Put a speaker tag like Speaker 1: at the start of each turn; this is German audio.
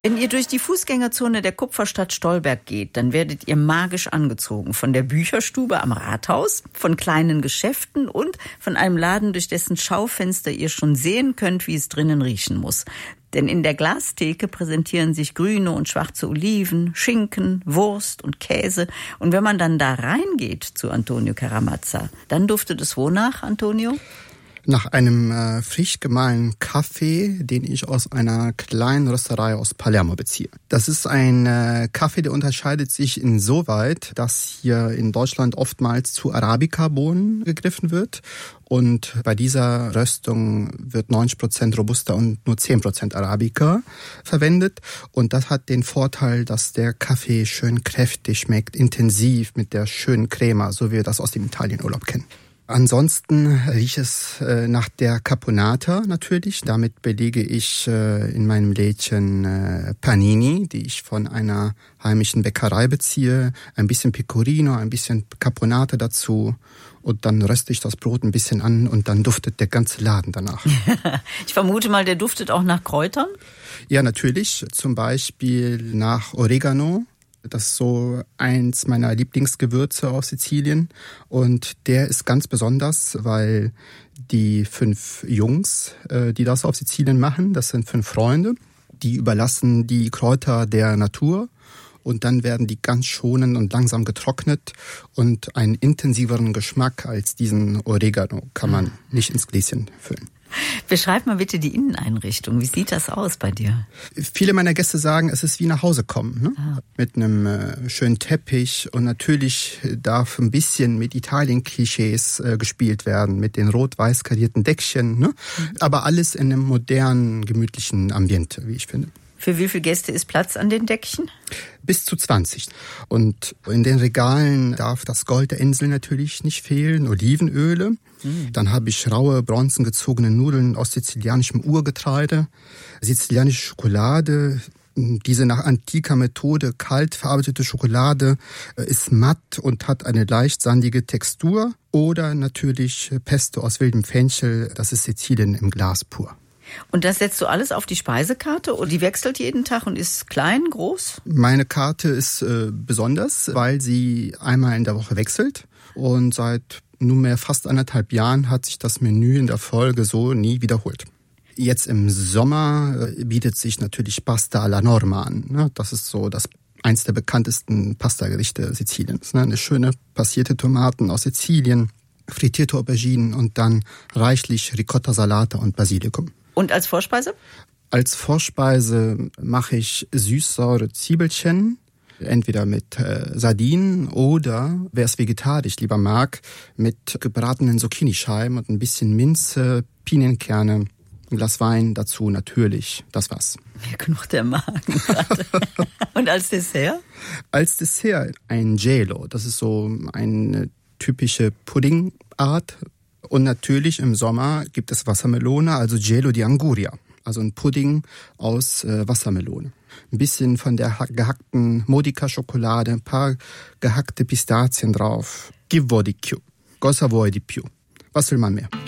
Speaker 1: Wenn ihr durch die Fußgängerzone der Kupferstadt Stolberg geht, dann werdet ihr magisch angezogen. Von der Bücherstube am Rathaus, von kleinen Geschäften und von einem Laden, durch dessen Schaufenster ihr schon sehen könnt, wie es drinnen riechen muss. Denn in der Glastheke präsentieren sich grüne und schwarze Oliven, Schinken, Wurst und Käse. Und wenn man dann da reingeht zu Antonio Caramazza, dann duftet es wonach, Antonio?
Speaker 2: Nach einem frisch gemahlenen Kaffee, den ich aus einer kleinen Rösterei aus Palermo beziehe. Das ist ein Kaffee, der unterscheidet sich insoweit, dass hier in Deutschland oftmals zu Arabica-Bohnen gegriffen wird. Und bei dieser Röstung wird 90% Robusta und nur 10% Arabica verwendet. Und das hat den Vorteil, dass der Kaffee schön kräftig schmeckt, intensiv mit der schönen Crema, so wie wir das aus dem Italienurlaub kennen. Ansonsten riecht es nach der Caponata natürlich. Damit belege ich in meinem Lädchen Panini, die ich von einer heimischen Bäckerei beziehe. Ein bisschen Pecorino, ein bisschen Caponata dazu. Und dann röste ich das Brot ein bisschen an und dann duftet der ganze Laden danach.
Speaker 1: Ich vermute mal, der duftet auch nach Kräutern?
Speaker 2: Ja, natürlich. Zum Beispiel nach Oregano. Das ist so eins meiner Lieblingsgewürze auf Sizilien. Und der ist ganz besonders, weil die 5 Jungs, die das auf Sizilien machen, das sind 5 Freunde, die überlassen die Kräuter der Natur. Und dann werden die ganz schonend und langsam getrocknet. Und einen intensiveren Geschmack als diesen Oregano kann man nicht ins Gläschen füllen.
Speaker 1: Beschreib mal bitte die Inneneinrichtung. Wie sieht das aus bei dir?
Speaker 2: Viele meiner Gäste sagen, es ist wie nach Hause kommen, ne? Mit einem schönen Teppich. Und natürlich darf ein bisschen mit Italien-Klischees gespielt werden, mit den rot-weiß karierten Deckchen, ne? Aber alles in einem modernen, gemütlichen Ambiente, wie ich finde.
Speaker 1: Für wie viele Gäste ist Platz an den Deckchen?
Speaker 2: Bis zu 20. Und in den Regalen darf das Gold der Insel natürlich nicht fehlen, Olivenöle. Dann habe ich raue, bronzengezogene Nudeln aus sizilianischem Urgetreide, sizilianische Schokolade. Diese nach antiker Methode kalt verarbeitete Schokolade ist matt und hat eine leicht sandige Textur. Oder natürlich Pesto aus wildem Fenchel, das ist Sizilien im Glas pur.
Speaker 1: Und das setzt du alles auf die Speisekarte und die wechselt jeden Tag und ist klein, groß?
Speaker 2: Meine Karte ist besonders, weil sie einmal in der Woche wechselt. Und seit nunmehr fast 1,5 Jahren hat sich das Menü in der Folge so nie wiederholt. Jetzt im Sommer bietet sich natürlich Pasta alla Norma an. Das ist so eins der bekanntesten Pastagerichte Siziliens. Eine schöne passierte Tomaten aus Sizilien, frittierte Auberginen und dann reichlich Ricotta-Salate und Basilikum.
Speaker 1: Und als Vorspeise?
Speaker 2: Als Vorspeise mache ich süß-saure Zwiebelchen, entweder mit Sardinen oder, wer es vegetarisch lieber mag, mit gebratenen Zucchinischeiben und ein bisschen Minze, Pinienkerne, ein Glas Wein, dazu natürlich das war's.
Speaker 1: Mir knurrt der Magen gerade. Und als Dessert?
Speaker 2: Als Dessert ein Gelo, das ist so eine typische Puddingart. Und natürlich im Sommer gibt es Wassermelone, also Gelo di Anguria, also ein Pudding aus Wassermelone. Ein bisschen von der gehackten Modica-Schokolade, ein paar gehackte Pistazien drauf. Che vuoi di più? Cosa vuoi di più? Was will man mehr?